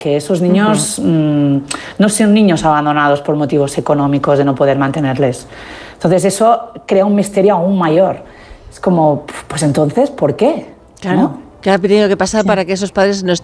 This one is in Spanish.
que esos niños no son niños abandonados por motivos económicos de no poder mantenerles. Entonces eso crea un misterio aún mayor. Es como, pues entonces, ¿por qué? Claro. ¿No? ¿Qué ha tenido que pasar para que esos padres no